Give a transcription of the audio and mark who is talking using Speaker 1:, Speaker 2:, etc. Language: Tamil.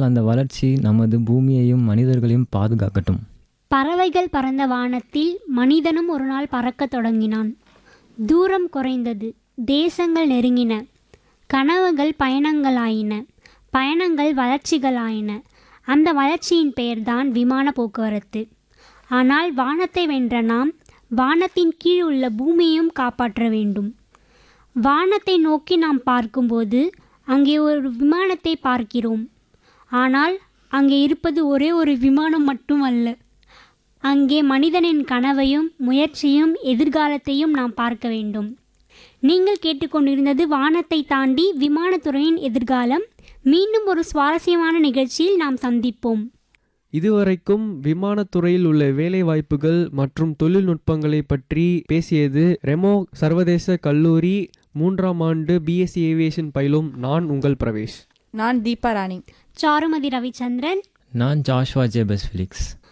Speaker 1: ஆனால் அந்த வளர்ச்சி நமது பூமியையும் மனிதர்களையும் பாதுகாக்கட்டும்.
Speaker 2: பறவைகள் பறந்த வானத்தில் மனிதனும் ஒரு நாள் பறக்கத் தொடங்கினான். தூரம் குறைந்தது, தேசங்கள் நெருங்கின, கனவுகள் பயணங்களாயின, பயணங்கள் வளர்ச்சிகளாயின. அந்த வளர்ச்சியின் பெயர்தான் விமான போக்குவரத்து. ஆனால் வானத்தை வென்ற நாம் வானத்தின் கீழ் உள்ள பூமியையும் காப்பாற்ற வேண்டும். வானத்தை நோக்கி நாம் பார்க்கும்போது அங்கே ஒரு விமானத்தை பார்க்கிறோம். ஆனால் அங்கே இருப்பது ஒரே ஒரு விமானம் மட்டும் அல்ல. அங்கே மனிதனின் கனவையும் முயற்சியும் எதிர்காலத்தையும் நாம் பார்க்க வேண்டும். நீங்கள் கேட்டுக்கொண்டிருந்தது வானத்தை தாண்டி விமானத்துறையின் எதிர்காலம். மீண்டும் ஒரு சுவாரஸ்யமான நிகழ்ச்சியில் நாம் சந்திப்போம்.
Speaker 3: இதுவரைக்கும் விமானத்துறையில் உள்ள வேலைவாய்ப்புகள் மற்றும் தொழில்நுட்பங்களை பற்றி பேசியது ரெமோ சர்வதேச கல்லூரி 3ஆம் ஆண்டு பிஎஸ்சி ஏவியேஷன் பயிலும் நான் உங்கள் பிரவேஷ்.
Speaker 4: நான் தீபா ராணி.
Speaker 2: சாருமதி ரவிச்சந்திரன்.
Speaker 1: நான் ஜாஷ்வா ஜேபஸ் ஃபிலிக்ஸ்.